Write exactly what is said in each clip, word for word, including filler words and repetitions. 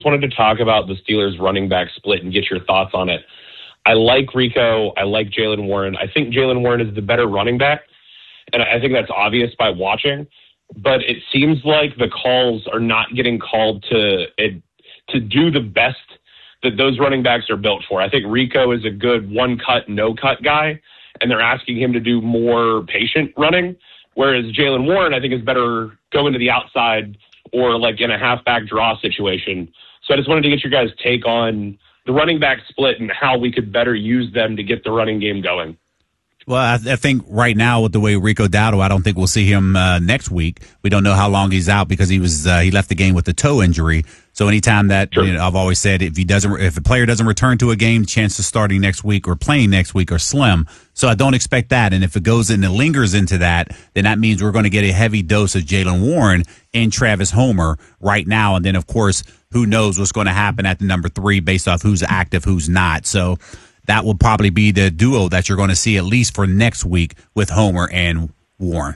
wanted to talk about the Steelers running back split and get your thoughts on it. I like Rico. I like Jaylen Warren. I think Jaylen Warren is the better running back, and I think that's obvious by watching. But it seems like the calls are not getting called to to do the best that those running backs are built for. I think Rico is a good one-cut, no-cut guy, and they're asking him to do more patient running, whereas Jaylen Warren, I think, is better going to the outside or like in a halfback draw situation. So I just wanted to get your guys' take on the running back split and how we could better use them to get the running game going. Well, I, I think right now with the way Rico Dowdle, I don't think we'll see him uh, next week. We don't know how long he's out because he was uh, he left the game with a toe injury. So anytime that sure. you know, I've always said if he doesn't, if a player doesn't return to a game, chances starting next week or playing next week are slim. So I don't expect that. And if it goes in and lingers into that, then that means we're going to get a heavy dose of Jaylen Warren and Travis Homer right now. And then of course, who knows what's going to happen at the number three based off who's active, who's not. So that will probably be the duo that you're going to see at least for next week with Homer and Warren.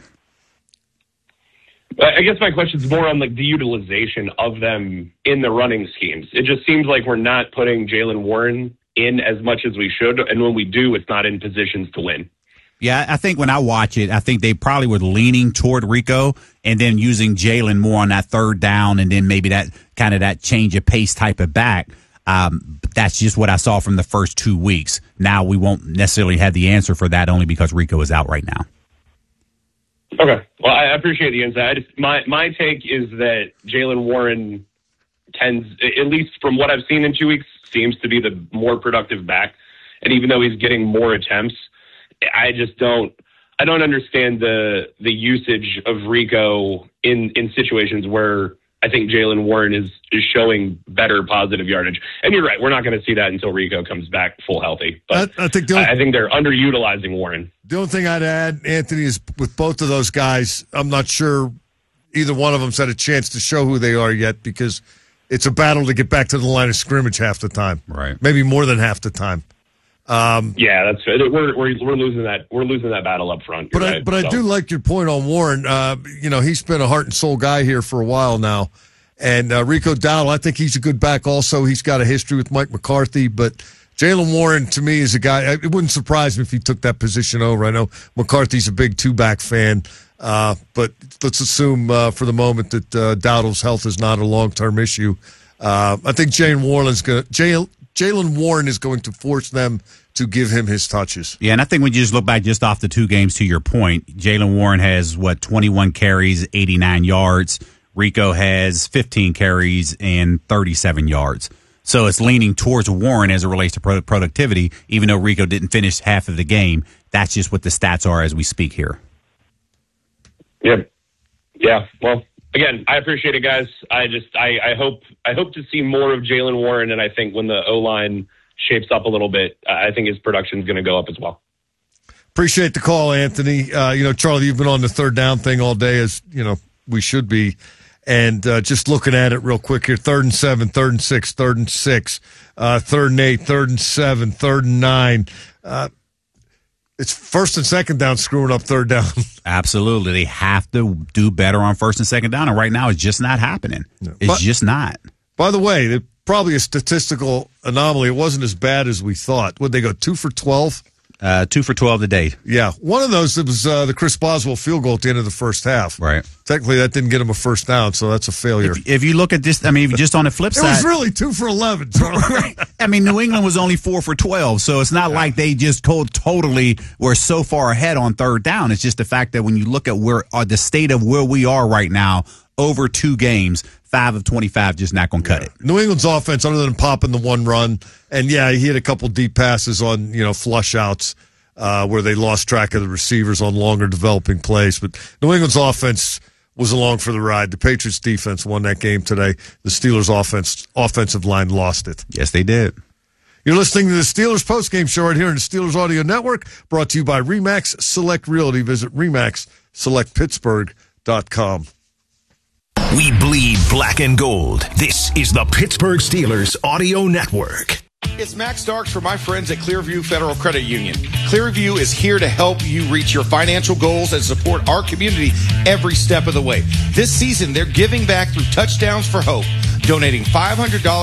I guess my question is more on like the utilization of them in the running schemes. It just seems like we're not putting Jaylen Warren in as much as we should, and when we do, it's not in positions to win. Yeah, I think when I watch it, I think they probably were leaning toward Rico and then using Jaylen more on that third down and then maybe that kind of that change of pace type of back. Um, that's just what I saw from the first two weeks. Now we won't necessarily have the answer for that only because Rico is out right now. Okay. Well, I appreciate the insight. I just, my, my take is that Jaylen Warren tends, at least from what I've seen in two weeks, seems to be the more productive back. And even though he's getting more attempts, I just don't, I don't understand the, the usage of Rico in, in situations where I think Jaylen Warren is, is showing better positive yardage. And you're right, we're not going to see that until Rico comes back full healthy. But I, I think the only, I think they're underutilizing Warren. The only thing I'd add, Anthony, is with both of those guys, I'm not sure either one of them's had a chance to show who they are yet because it's a battle to get back to the line of scrimmage half the time. Right. Maybe more than half the time. Um, yeah, that's good. We're, we're we're losing that we're losing that battle up front. But right, I but so. I do like your point on Warren. Uh, you know, he's been a heart and soul guy here for a while now, and uh, Rico Dowdle, I think he's a good back. Also, he's got a history with Mike McCarthy. But Jaylen Warren, to me, is a guy. It wouldn't surprise me if he took that position over. I know McCarthy's a big two back fan, uh, but let's assume uh, for the moment that uh, Dowdle's health is not a long term issue. Uh, I think Jaylen Warren is going. Jaylen Warren is going to force them to give him his touches. Yeah, and I think when you just look back just off the two games, to your point, Jaylen Warren has, what, twenty-one carries, eighty-nine yards. Rico has fifteen carries and thirty-seven yards. So it's leaning towards Warren as it relates to productivity, even though Rico didn't finish half of the game. That's just what the stats are as we speak here. Yeah. Yeah, well, again, I appreciate it, guys. I just I, I hope I hope to see more of Jaylen Warren, and I think when the O-line shapes up a little bit, I think his production is going to go up as well. Appreciate the call, Anthony. Uh, you know, Charlie, you've been on the third down thing all day, as you know we should be. And uh, just looking at it real quick here: third and seven, third and six, third and six, uh, third and eight, third and seven, third and nine. Uh, it's first and second down screwing up third down. Absolutely, they have to do better on first and second down, and right now it's just not happening. No. It's but, just not. By the way, it, probably a statistical anomaly. It wasn't as bad as we thought. Would they go two for twelve? Uh, two for twelve today. Yeah. One of those, it was uh, the Chris Boswell field goal at the end of the first half. Right. Technically, that didn't get him a first down, so that's a failure. If, if you look at this, I mean, just on the flip it side. It was really two for eleven. Right. I mean, New England was only four for twelve, so it's not yeah. like they just totally were so far ahead on third down. It's just the fact that when you look at where uh, the state of where we are right now over two games, five of twenty-five just not going to cut yeah. it. New England's offense, other than popping the one run, and yeah, he hit a couple deep passes on, you know, flush outs. Uh, where they lost track of the receivers on longer developing plays. But New England's offense was along for the ride. The Patriots' defense won that game today. The Steelers' offense offensive line lost it. Yes, they did. You're listening to the Steelers postgame show right here on the Steelers Audio Network, brought to you by RE/MAX Select Realty. Visit remax select pittsburgh dot com. We bleed black and gold. This is the Pittsburgh Steelers Audio Network. It's Max Starks for my friends at Clearview Federal Credit Union. Clearview is here to help you reach your financial goals and support our community every step of the way. This season, they're giving back through Touchdowns for Hope. donating five hundred dollars